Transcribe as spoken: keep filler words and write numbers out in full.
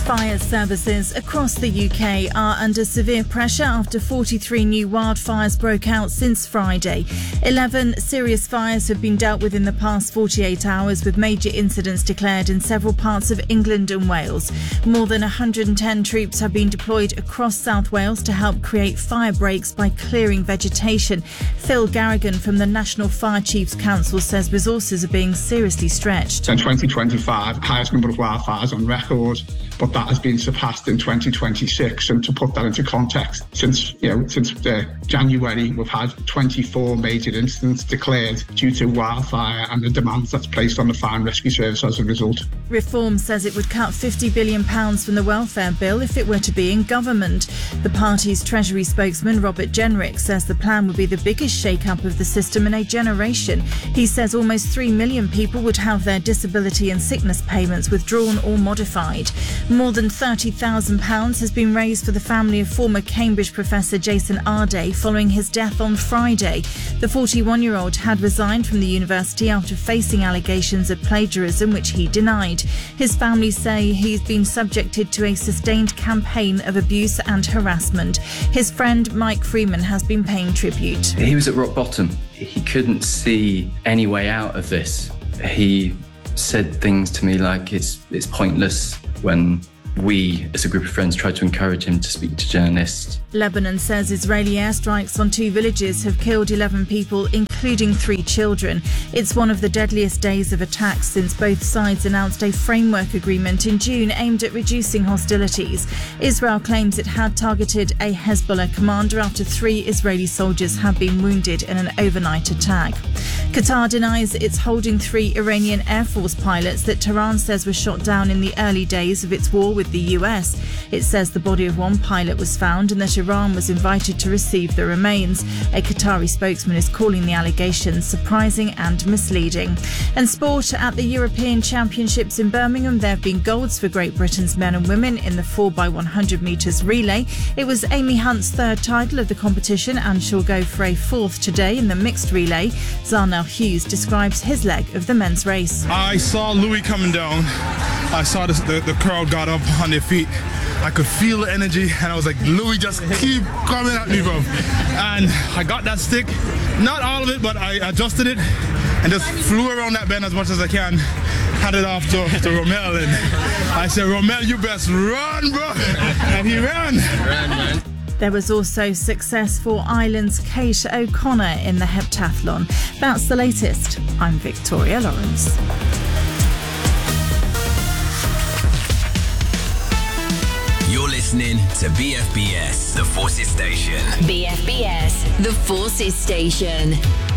Fire services across the U K are under severe pressure after forty-three new wildfires broke out since Friday. eleven serious fires have been dealt with in the past forty-eight hours, with major incidents declared in several parts of England and Wales. More than one hundred ten troops have been deployed across South Wales to help create fire breaks by clearing vegetation. Phil Garrigan from the National Fire Chiefs Council says resources are being seriously stretched. In twenty twenty-five, highest number of wildfires on record, but that has been surpassed in twenty twenty-six. And to put that into context, since you know since uh, January, we've had twenty-four major incidents declared due to wildfire and the demands that's placed on the fire and rescue service as a result. Reform says it would cut fifty billion pounds from the welfare bill if it were to be in government. The party's Treasury spokesman Robert Jenrick says the plan would be the biggest shake-up of the system in a generation. He says almost three million people would have their disability and sickness payments withdrawn or modified. More than thirty thousand pounds has been raised for the family of former Cambridge professor Jason Arday following his death on Friday. The forty-one-year-old had resigned from the university after facing allegations of plagiarism, which he denied. His family say he's been subjected to a sustained campaign of abuse and harassment. His friend Mike Freeman has been paying tribute. He was at rock bottom. He couldn't see any way out of this. He said things to me like it's it's pointless when we, as a group of friends, tried to encourage him to speak to journalists. Lebanon says Israeli airstrikes on two villages have killed eleven people, including three children. It's one of the deadliest days of attacks since both sides announced a framework agreement in June aimed at reducing hostilities. Israel claims it had targeted a Hezbollah commander after three Israeli soldiers had been wounded in an overnight attack. Qatar denies it's holding three Iranian Air Force pilots that Tehran says were shot down in the early days of its war with the U S. It says the body of one pilot was found and that Iran was invited to receive the remains. A Qatari spokesman is calling the allegations surprising and misleading. And sport: at the European Championships in Birmingham, there have been golds for Great Britain's men and women in the four by one hundred metres relay. It was Amy Hunt's third title of the competition, and she'll go for a fourth today in the mixed relay. Zarnell Hughes describes his leg of the men's race. I saw Louis coming down. I saw this, the, the crowd got up on their feet. I could feel the energy, and I was like, Louis, just keep coming at me, bro. And I got that stick, not all of it, but I adjusted it and just flew around that bend as much as I can. Handed it off to, to Romel, and I said, Romel, you best run, bro. And he ran. Ran, man. There was also success for Ireland's Kate O'Connor in the heptathlon. That's the latest. I'm Victoria Lawrence. You're listening to B F B S, The Forces Station. B F B S, The Forces Station.